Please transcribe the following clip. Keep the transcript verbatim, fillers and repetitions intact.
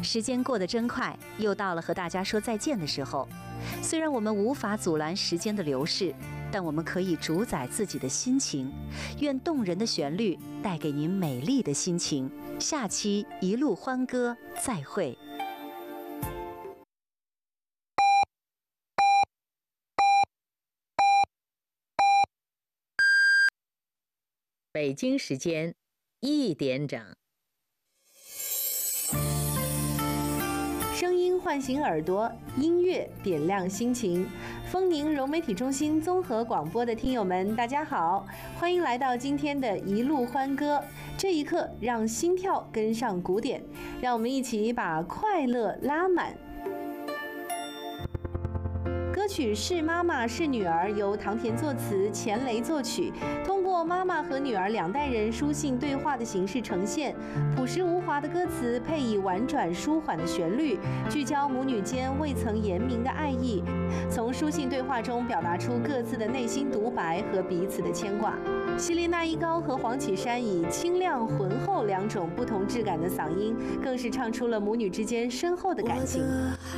时间过得真快，又到了和大家说再见的时候。虽然我们无法阻拦时间的流逝，但我们可以主宰自己的心情。愿动人的旋律带给您美丽的心情。下期一路欢歌，再会。 北京时间一点整。 声音唤醒耳朵，音乐点亮心情。丰宁融媒体中心综合广播的听友们，大家好，欢迎来到今天的一路欢歌。这一刻，让心跳跟上鼓点，让我们一起把快乐拉满。歌曲《是妈妈是女儿》由唐田作词，钱雷作曲，通过妈妈和女儿两代人书信对话的形式呈现，朴实无华的歌词配以婉转舒缓的旋律，聚焦母女间未曾言明的爱意，从书信对话中表达出各自的内心独白和彼此的牵挂。希林娜依高和黄绮珊以清亮浑厚两种不同质感的嗓音，更是唱出了母女之间深厚的感情。